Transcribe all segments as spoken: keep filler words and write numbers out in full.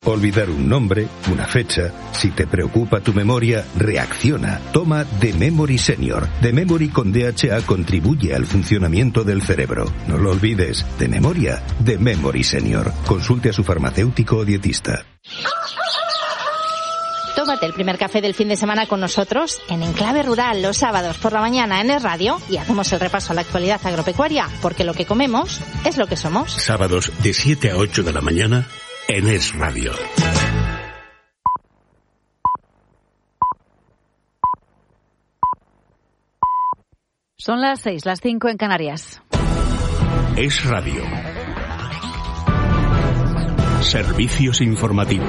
Olvidar un nombre, una fecha. Si te preocupa tu memoria, reacciona. Toma The Memory Senior. The Memory con D H A contribuye al funcionamiento del cerebro. No lo olvides. De memoria, The Memory Senior. Consulte a su farmacéutico o dietista. Tómate el primer café del fin de semana con nosotros en Enclave Rural los sábados por la mañana en Es Radio y hacemos el repaso a la actualidad agropecuaria, porque lo que comemos es lo que somos. Sábados de siete a ocho de la mañana en Es Radio. Son las seis, las cinco en Canarias. Es Radio. Servicios informativos.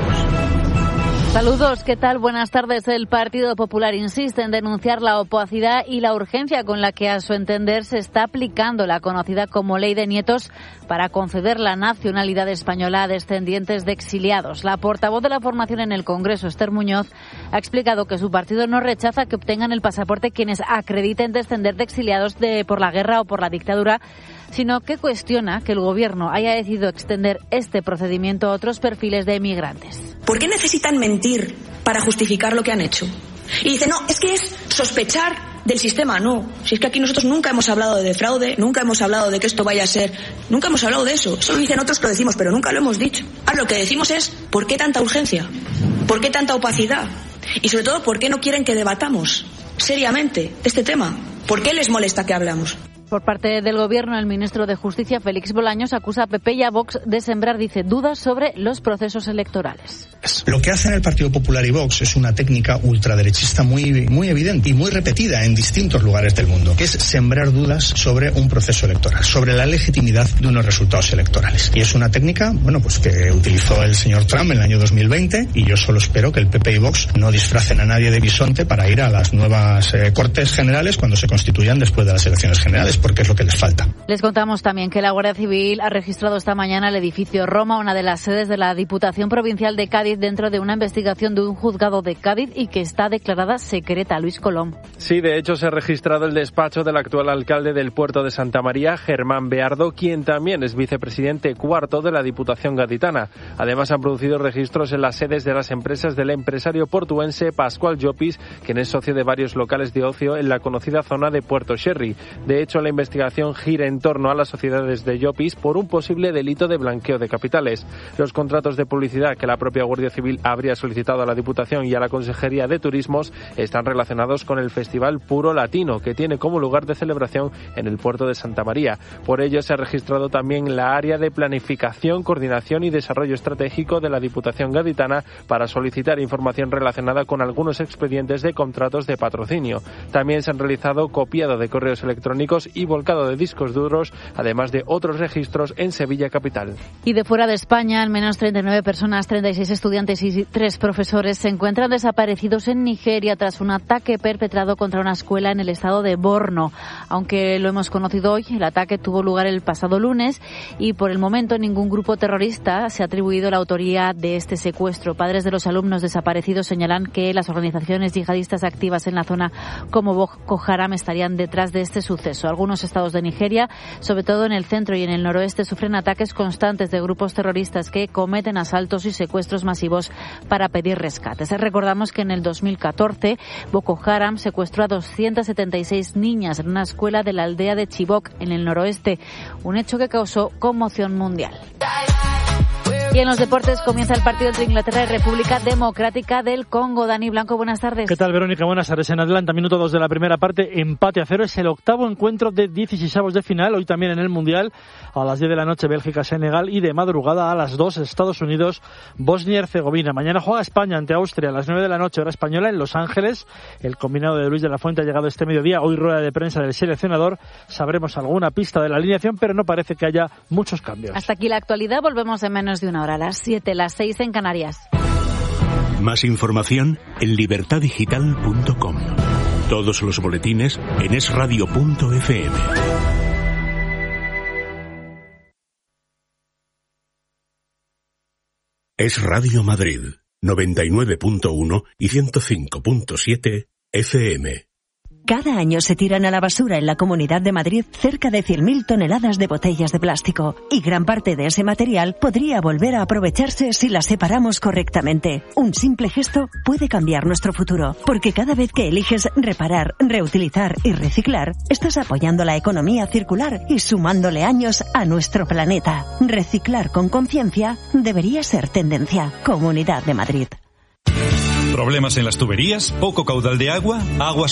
Saludos, ¿qué tal? Buenas tardes. El Partido Popular insiste en denunciar la opacidad y la urgencia con la que, a su entender, se está aplicando la conocida como Ley de Nietos para conceder la nacionalidad española a descendientes de exiliados. La portavoz de la formación en el Congreso, Esther Muñoz, ha explicado que su partido no rechaza que obtengan el pasaporte quienes acrediten descender de exiliados de, por la guerra o por la dictadura, sino que cuestiona que el Gobierno haya decidido extender este procedimiento a otros perfiles de emigrantes. ¿Por qué necesitan mentir para justificar lo que han hecho? Y dice, no, es que es sospechar del sistema. No, si es que aquí nosotros nunca hemos hablado de fraude, nunca hemos hablado de que esto vaya a ser, nunca hemos hablado de eso. Eso lo dicen otros que lo decimos, pero nunca lo hemos dicho. Ahora lo que decimos es, ¿por qué tanta urgencia? ¿Por qué tanta opacidad? Y sobre todo, ¿por qué no quieren que debatamos seriamente este tema? ¿Por qué les molesta que hablamos? Por parte del Gobierno, el ministro de Justicia, Félix Bolaños, acusa a P P y a Vox de sembrar, dice, dudas sobre los procesos electorales. Lo que hacen el Partido Popular y Vox es una técnica ultraderechista muy, muy evidente y muy repetida en distintos lugares del mundo, que es sembrar dudas sobre un proceso electoral, sobre la legitimidad de unos resultados electorales. Y es una técnica, bueno, pues que utilizó el señor Trump en el año dos mil veinte, y yo solo espero que el P P y Vox no disfracen a nadie de bisonte para ir a las nuevas eh, Cortes Generales cuando se constituyan después de las elecciones generales, porque es lo que les falta. Les contamos también que la Guardia Civil ha registrado esta mañana el edificio Roma, una de las sedes de la Diputación Provincial de Cádiz, dentro de una investigación de un juzgado de Cádiz y que está declarada secreta. Luis Colom. Sí, de hecho se ha registrado el despacho del actual alcalde del puerto de Santa María, Germán Beardo, quien también es vicepresidente cuarto de la Diputación gaditana. Además, han producido registros en las sedes de las empresas del empresario portuense Pascual Llopis, quien es socio de varios locales de ocio en la conocida zona de Puerto Sherry. De hecho, la investigación gira en torno a las sociedades de Llopis por un posible delito de blanqueo de capitales. Los contratos de publicidad que la propia Guardia Civil habría solicitado a la Diputación y a la Consejería de Turismos están relacionados con el Festival Puro Latino, que tiene como lugar de celebración en el puerto de Santa María. Por ello, se ha registrado también la área de planificación, coordinación y desarrollo estratégico de la Diputación gaditana para solicitar información relacionada con algunos expedientes de contratos de patrocinio. También se han realizado copiado de correos electrónicos y volcado de discos duros, además de otros registros en Sevilla capital. Y de fuera de España, al menos treinta y nueve personas, treinta y seis estudiantes y tres profesores se encuentran desaparecidos en Nigeria tras un ataque perpetrado contra una escuela en el estado de Borno. Aunque lo hemos conocido hoy, el ataque tuvo lugar el pasado lunes y por el momento ningún grupo terrorista se ha atribuido la autoría de este secuestro. Padres de los alumnos desaparecidos señalan que las organizaciones yihadistas activas en la zona como Boko Haram estarían detrás de este suceso. Algunos estados de Nigeria, sobre todo en el centro y en el noroeste, sufren ataques constantes de grupos terroristas que cometen asaltos y secuestros masivos para pedir rescates. Recordamos que en el dos mil catorce Boko Haram secuestró a doscientas setenta y seis niñas en una escuela de la aldea de Chibok, en el noroeste, un hecho que causó conmoción mundial. Y en los deportes comienza el partido entre Inglaterra y República Democrática del Congo. Dani Blanco, buenas tardes. ¿Qué tal, Verónica? Buenas tardes. En Atlanta, minuto dos de la primera parte, empate a cero. Es el octavo encuentro de dieciseisavos de final, hoy también en el Mundial. A las diez de la noche, Bélgica-Senegal, y de madrugada a las dos, Estados Unidos-Bosnia y Herzegovina. Mañana juega España ante Austria a las nueve de la noche, hora española, en Los Ángeles. El combinado de Luis de la Fuente ha llegado este mediodía. Hoy rueda de prensa del seleccionador. Sabremos alguna pista de la alineación, pero no parece que haya muchos cambios. Hasta aquí la actualidad. Volvemos en menos de una hora. A las siete, las seis en Canarias. Más información en libertad digital punto com. Todos los boletines en es radio punto efe eme. Es Radio Madrid, noventa y nueve punto uno y ciento cinco punto siete efe eme. Cada año se tiran a la basura en la Comunidad de Madrid cerca de cien mil toneladas de botellas de plástico, y gran parte de ese material podría volver a aprovecharse si la separamos correctamente. Un simple gesto puede cambiar nuestro futuro, porque cada vez que eliges reparar, reutilizar y reciclar, estás apoyando la economía circular y sumándole años a nuestro planeta. Reciclar con conciencia debería ser tendencia. Comunidad de Madrid. ¿Problemas en las tuberías? ¿Poco caudal de agua? ¿Aguas